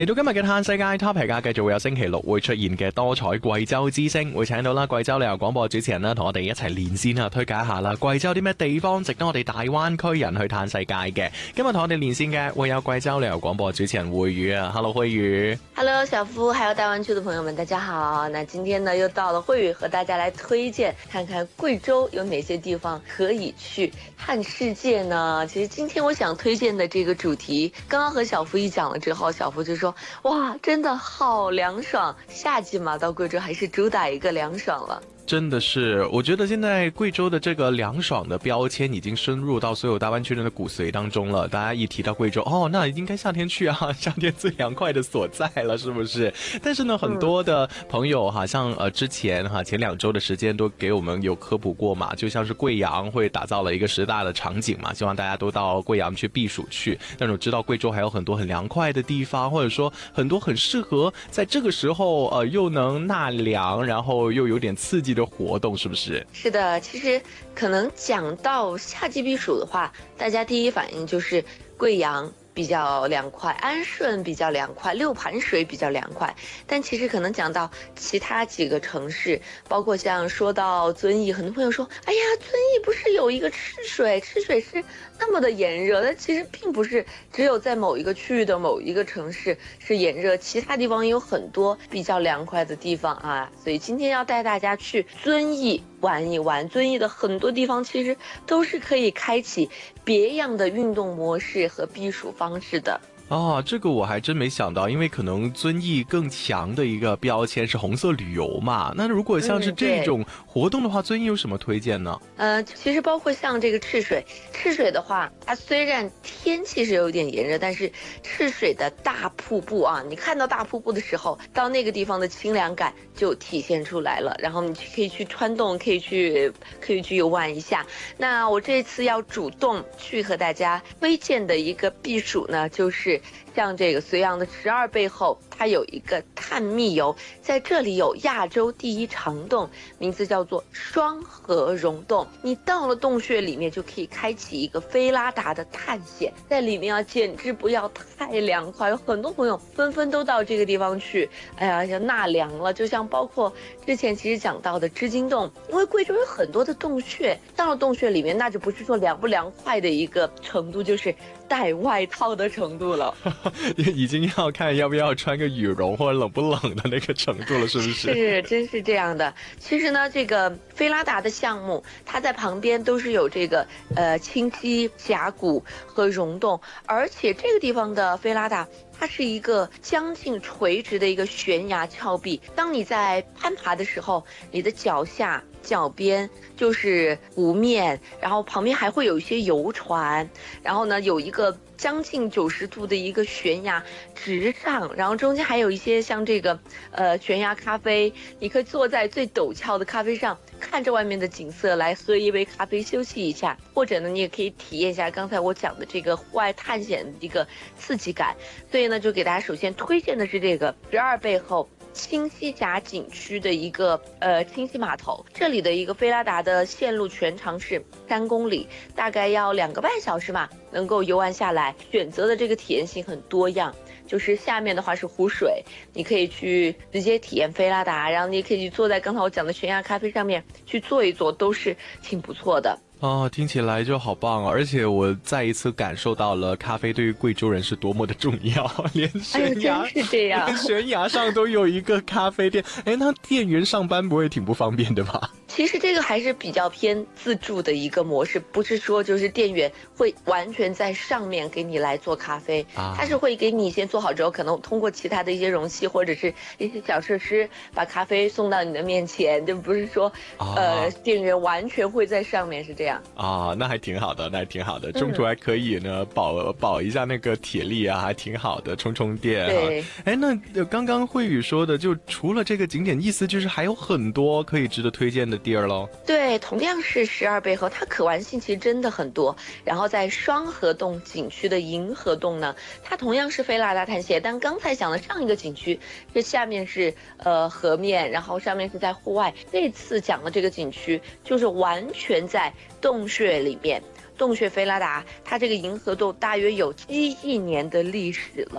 嚟到今日嘅嘆世界 topic 啊，繼續會有星期六會出現嘅多彩貴州之聲，會請到啦貴州旅遊廣播主持人啦，同我哋一齊連線啊，推介一下啦，貴州有啲咩地方值得我哋大灣區人去嘆世界嘅。今日同我哋連線嘅會有貴州旅遊廣播主持人慧宇啊 ，Hello 慧宇 ，Hello 小夫，還有大灣區的朋友們，大家好。那今天呢又到了慧宇和大家來推薦，看看貴州有哪些地方可以去嘆世界呢？其實今天我想推薦的這個主題，剛剛和小夫一講了之後，小夫就說。哇，真的好涼爽！夏季嘛，到貴州還是主打一個涼爽了。 真的是，我覺得現在貴州的這個涼爽的標籤已經深入到所有大灣區人的骨髓當中了。大家一提到貴州，哦，那應該夏天去啊，夏天最涼快的所在了，是不是？但是呢，很多的朋友好像之前前2周的時間都給我們有科普過嘛，就像是貴陽會打造了一個10大的場景嘛，希望大家都到貴陽去避暑去。但是我知道貴州還有很多很涼快的地方，或者說很多很適合在這個時候又能納涼，然後又有點刺激的活動，是不是？ 是的，其實可能講到夏季避暑的話，大家第一反應就是貴陽比較涼快，安順比較涼快，六盤水比較涼快。但其實可能講到其他幾個城市，包括像說到遵義，很多朋友說，哎呀，遵義不是有一個赤水，赤水是那麼的炎熱，但其實並不是只有在某一個區域的某一個城市是炎熱，其他地方也有很多比較涼快的地方啊。所以今天要帶大家去遵義玩一玩，遵義的很多地方其實都是可以開啟別樣的運動模式和避暑方式的。 啊，這個我還真沒想到，因為可能遵義更強的一個標籤是紅色旅遊嘛。那如果像是這種活動的話，遵義有什麼推薦呢？ 其實包括像這個赤水，赤水的話，它雖然天氣是有點炎熱，但是赤水的大瀑布啊，你看到大瀑布的時候，到那個地方的清涼感就體現出來了。然後你可以去穿洞，可以去遊玩一下。那我這次要主動去和大家推薦的一個避暑呢，就是像這個绥陽的12背後，它有一個探秘遊，在這裡有亞洲第一長洞，名字叫做雙河溶洞。你到了洞穴裡面，就可以開啟一個菲拉達的探險，在裡面啊，簡直不要太涼快，有很多朋友紛紛都到這個地方去，哎呀，要納涼了。就像包括之前其實講到的織金洞，因為貴州有很多的洞穴，到了洞穴裡面，那就不是說涼不涼快的一個程度，就是帶外套的程度了。 已經要看要不要穿個羽絨或者冷不冷的那個程度了，是不是？ 是，真是這樣的。其實呢，這個菲拉達的項目，它在旁邊都是有這個清溪峽谷和溶洞，而且這個地方的菲拉達，它是一個將近垂直的一個懸崖峭壁。當你在攀爬的時候，你的腳下、腳邊就是湖面，然後旁邊還會有一些遊船，然後呢有一個將近90度的一個懸崖直上，然後中間還有一些像這個懸崖咖啡，你可以坐在最陡峭的咖啡上，看着外面的景色來喝一杯咖啡休息一下，或者呢你也可以體驗一下剛才我講的這個戶外探險的一個刺激感。所以呢就給大家首先推薦的是這個12背後清溪峽景區的一個清溪碼頭，這裡的一個菲拉達的線路全長是3公里，大概要2個半小時嘛，能夠遊玩下來。選擇的這個體驗性很多樣，就是下面的話是湖水，你可以去直接體驗菲拉達，然後你也可以去坐在剛才我講的懸崖咖啡上面去坐一坐，都是挺不錯的。 哦，聽起來就好棒啊！而且我再一次感受到了咖啡對於貴州人是多麼的重要，連懸崖， 真是這樣， 連懸崖上都有一個咖啡店。誒，那店員上班不會挺不方便的吧？ 其實這個還是比較偏自助的一個模式，不是說就是店員會完全在上面給你來做咖啡，他是會給你先做好之後，可能通過其他的一些容器或者是一些小設施，把咖啡送到你的面前，就不是說店員完全會在上面，是這樣。 啊，那還挺好的，那還挺好的，中途還可以呢保一下那個鐵力啊，還挺好的，充電。 對， 哎，那剛剛慧宇說的，就除了這個景點，意思就是還有很多可以值得推薦的地兒咯。 對，同樣是12背後，它可玩性其實真的很多。然後在雙河洞景區的銀河洞呢，它同樣是菲拉達探險，但剛才講的上一個景區，這下面是河面，然後上面是在戶外。這次講的這個景區就是完全在洞穴裡面，洞穴菲拉達，它這個銀河洞大約有7億年的歷史了。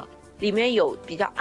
里面有比较